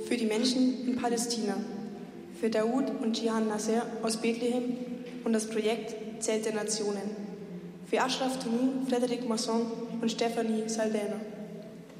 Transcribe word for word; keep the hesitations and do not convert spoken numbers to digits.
für die Menschen in Palästina, für Daoud und Jihan Nasser aus Bethlehem und das Projekt Zelt der Nationen, für Ashraf Tonu, Frederic Masson und Stephanie Saldana.